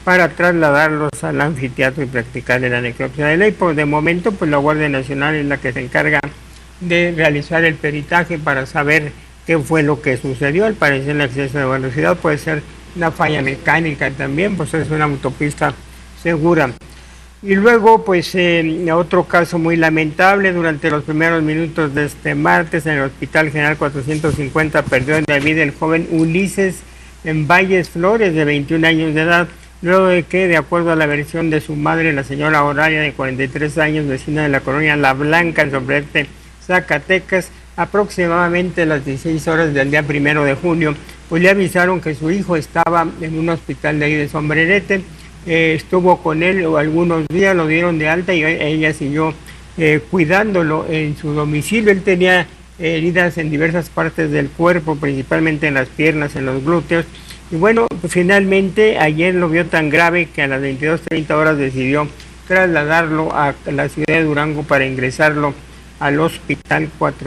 para trasladarlos al anfiteatro y practicar la necropsia de ley. Pues de momento, pues la Guardia Nacional es la que se encarga de realizar el peritaje para saber qué fue lo que sucedió. Al parecer el exceso de velocidad puede ser una falla mecánica también, pues es una autopista segura. Y luego, pues, otro caso muy lamentable, durante los primeros minutos de este martes, en el Hospital General 450, perdió la vida el joven Ulises en Valles Flores, de 21 años de edad, luego de que, de acuerdo a la versión de su madre, la señora Horaria, de 43 años, vecina de la colonia La Blanca, en Sombrerete, Zacatecas, aproximadamente a las 16 horas del día 1 de junio, pues le avisaron que su hijo estaba en un hospital de ahí de Sombrerete. Estuvo con él algunos días, lo dieron de alta y ella siguió cuidándolo en su domicilio. Él tenía heridas en diversas partes del cuerpo, principalmente en las piernas, en los glúteos. Y bueno, pues finalmente ayer lo vio tan grave que a las 22:30 horas decidió trasladarlo a la ciudad de Durango para ingresarlo al Hospital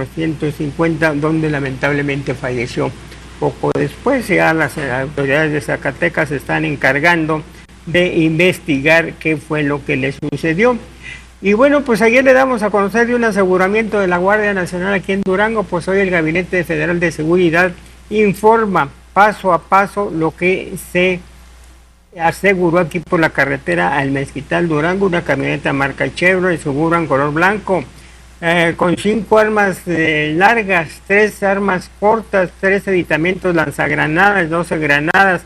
450, donde lamentablemente falleció poco después. Ya las autoridades de Zacatecas se están encargando de investigar qué fue lo que le sucedió. Y bueno, pues ayer le damos a conocer de un aseguramiento de la Guardia Nacional aquí en Durango. Pues hoy el Gabinete Federal de Seguridad informa paso a paso lo que se aseguró aquí por la carretera al Mezquital Durango, una camioneta marca Chevrolet Suburban color blanco, con 5 armas largas, 3 armas cortas, 3 aditamentos lanzagranadas, 12 granadas,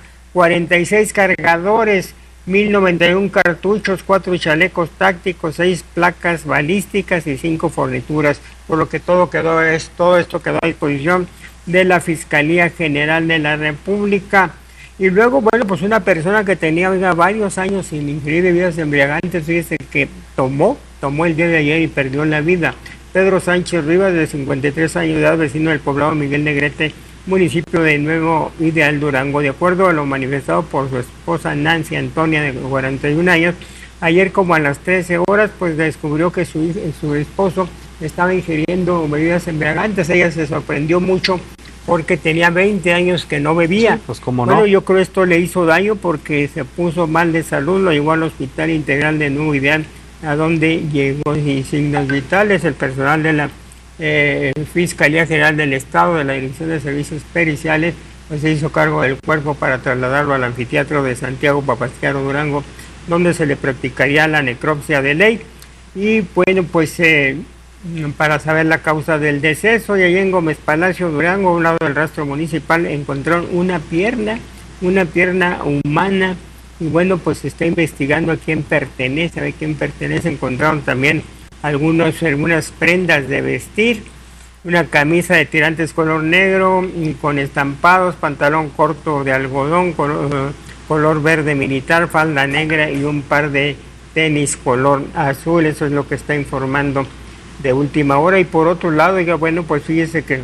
46 cargadores, 1091 cartuchos, 4 chalecos tácticos, 6 placas balísticas y 5 fornituras, por lo que todo esto quedó a disposición de la Fiscalía General de la República. Y luego, bueno, pues una persona que tenía varios años sin ingerir bebidas embriagantes, fíjese que tomó el día de ayer y perdió la vida. Pedro Sánchez Rivas, de 53 años de edad, vecino del poblado Miguel Negrete, municipio de Nuevo Ideal, Durango. De acuerdo a lo manifestado por su esposa Nancy Antonia, de 41 años, ayer como a las 13 horas, pues descubrió que su esposo estaba ingiriendo bebidas embriagantes. Ella se sorprendió mucho porque tenía 20 años que no bebía. Sí, pues cómo no. Bueno, yo creo esto le hizo daño porque se puso mal de salud, lo llevó al Hospital Integral de Nuevo Ideal, a donde llegó sin signos vitales. El personal de la Fiscalía General del Estado, de la Dirección de Servicios Periciales, pues se hizo cargo del cuerpo para trasladarlo al anfiteatro de Santiago Papasquiaro, Durango, donde se le practicaría la necropsia de ley. Y bueno, pues para saber la causa del deceso, y allí en Gómez Palacio, Durango, a un lado del rastro municipal, encontraron una pierna humana. Y bueno, pues se está investigando a quién pertenece, Encontraron también algunas prendas de vestir, una camisa de tirantes color negro con estampados, pantalón corto de algodón color verde militar, falda negra y un par de tenis color azul. Eso es lo que está informando de última hora. Y por otro lado, bueno, pues fíjese que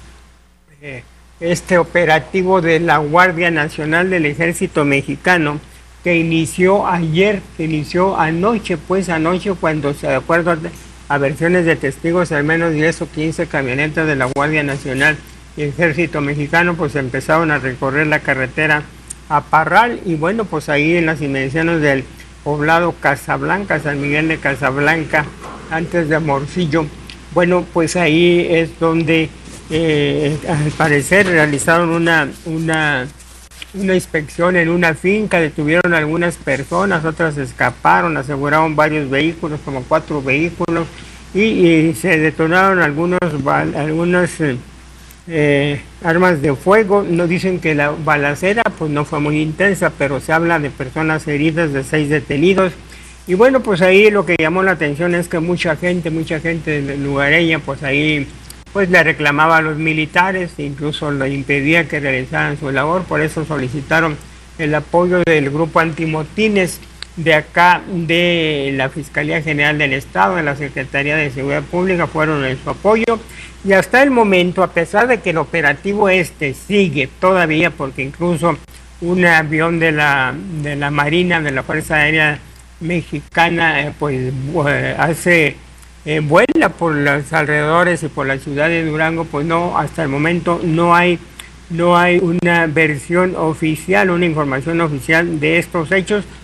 este operativo de la Guardia Nacional del Ejército Mexicano, que inició anoche, cuando, de acuerdo a versiones de testigos, al menos 10 o 15 camionetas de la Guardia Nacional y Ejército Mexicano, pues empezaron a recorrer la carretera a Parral. Y bueno, pues ahí en las inmediaciones del poblado Casablanca, San Miguel de Casablanca, antes de Morcillo, bueno, pues ahí es donde al parecer realizaron una inspección en una finca, detuvieron a algunas personas, otras escaparon, aseguraron varios vehículos, como 4 vehículos, y se detonaron algunas armas de fuego. No dicen que la balacera pues no fue muy intensa, pero se habla de personas heridas, de 6 detenidos. Y bueno, pues ahí lo que llamó la atención es que mucha gente lugareña, pues ahí pues le reclamaba a los militares, incluso le impedía que realizaran su labor. Por eso solicitaron el apoyo del grupo antimotines de acá, de la Fiscalía General del Estado, de la Secretaría de Seguridad Pública, fueron en su apoyo. Y hasta el momento, a pesar de que el operativo sigue todavía, porque incluso un avión de la Marina, de la Fuerza Aérea Mexicana, vuela por los alrededores y por la ciudad de Durango, pues no, hasta el momento no hay una versión oficial, una información oficial de estos hechos.